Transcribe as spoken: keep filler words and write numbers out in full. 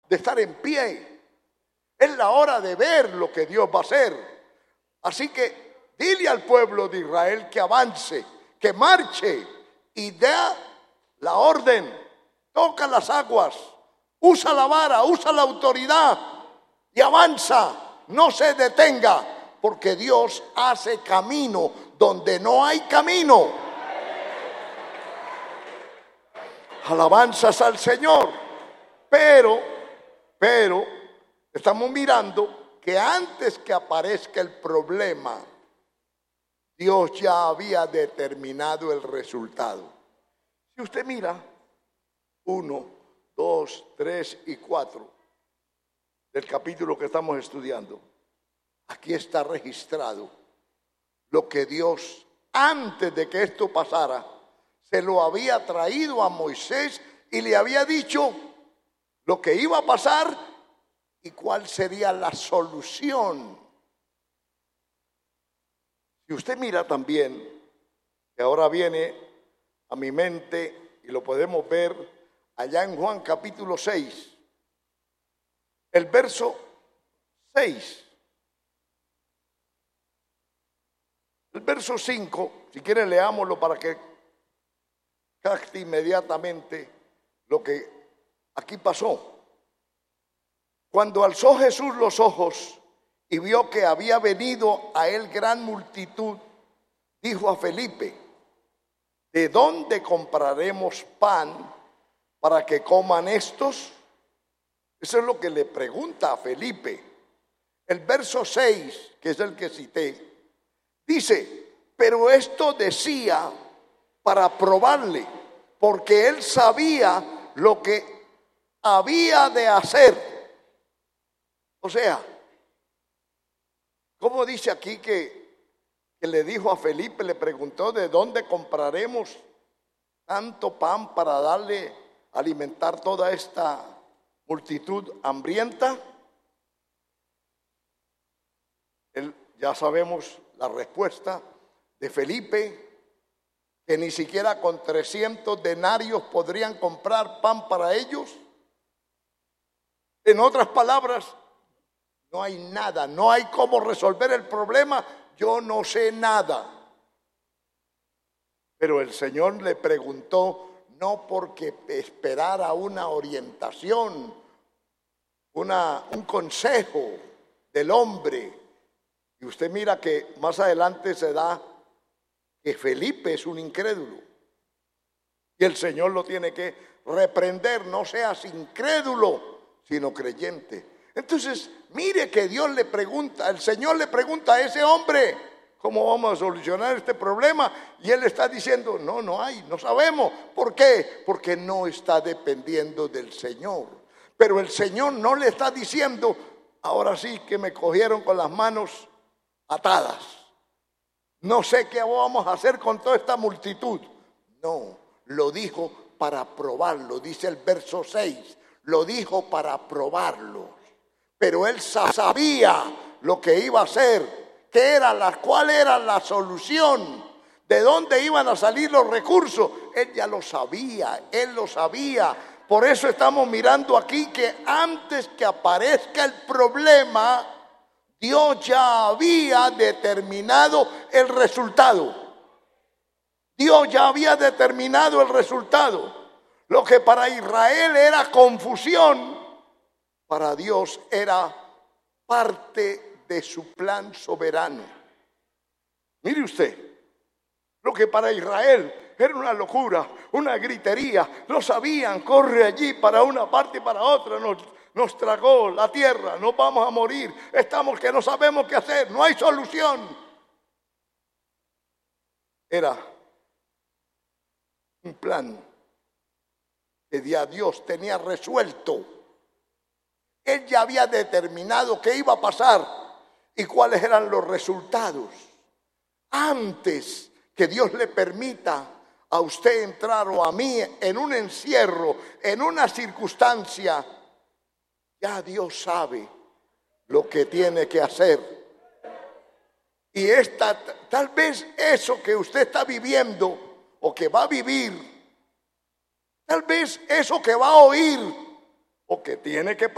de estar en pie. Es la hora de ver lo que Dios va a hacer. Así que dile al pueblo de Israel que avance, que marche y dé la orden. Toca las aguas, usa la vara, usa la autoridad y avanza. No se detenga, porque Dios hace camino donde no hay camino. Alabanzas al Señor. Pero, pero, estamos mirando que antes que aparezca el problema, Dios ya había determinado el resultado. Si usted mira uno, dos, tres y cuatro del capítulo que estamos estudiando, aquí está registrado lo que Dios, antes de que esto pasara, se lo había traído a Moisés y le había dicho lo que iba a pasar y cuál sería la solución. Si usted mira también, que ahora viene a mi mente y lo podemos ver allá en Juan capítulo seis, el verso seis. El verso cinco, si quieren leámoslo para que capte inmediatamente lo que aquí pasó. Cuando alzó Jesús los ojos y vio que había venido a él gran multitud, dijo a Felipe: ¿de dónde compraremos pan para que coman estos? Eso es lo que le pregunta a Felipe. El verso seis, que es el que cité, dice: pero esto decía para probarle, porque él sabía lo que había de hacer. O sea, ¿cómo dice aquí que, que le dijo a Felipe, le preguntó de dónde compraremos tanto pan para darle, alimentar toda esta multitud hambrienta? Él, ya sabemos la respuesta de Felipe, que ni siquiera con trescientos denarios podrían comprar pan para ellos. En otras palabras, no hay nada, no hay cómo resolver el problema, yo no sé nada. Pero el Señor le preguntó, no porque esperara una orientación, una, un consejo del hombre. Y usted mira que más adelante se da que Felipe es un incrédulo. Y el Señor lo tiene que reprender, no seas incrédulo, sino creyente. Entonces, mire que Dios le pregunta, el Señor le pregunta a ese hombre, ¿cómo vamos a solucionar este problema? Y él está diciendo, no, no hay, no sabemos. ¿Por qué? Porque no está dependiendo del Señor. Pero el Señor no le está diciendo, ahora sí que me cogieron con las manos atadas. No sé qué vamos a hacer con toda esta multitud. No, lo dijo para probarlo, dice el verso seis. Lo dijo para probarlo. Pero él sabía lo que iba a hacer, qué era la, cuál era la solución, de dónde iban a salir los recursos. Él ya lo sabía, él lo sabía. Por eso estamos mirando aquí que antes que aparezca el problema, Dios ya había determinado el resultado. Dios ya había determinado el resultado. Lo que para Israel era confusión, para Dios era parte de su plan soberano. Mire usted, lo que para Israel era una locura, una gritería, lo sabían, corre allí para una parte y para otra, nos, nos tragó la tierra, nos vamos a morir, estamos que no sabemos qué hacer, no hay solución. Era un plan que ya Dios tenía resuelto. Él ya había determinado qué iba a pasar y cuáles eran los resultados. Antes que Dios le permita a usted entrar o a mí en un encierro, en una circunstancia, ya Dios sabe lo que tiene que hacer. Y esta, tal vez eso que usted está viviendo o que va a vivir, tal vez eso que va a oír o que tiene que pasar,